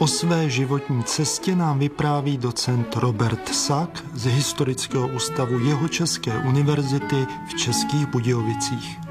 O své životní cestě nám vypráví docent Robert Sak z Historického ústavu Jihočeské univerzity v Českých Budějovicích.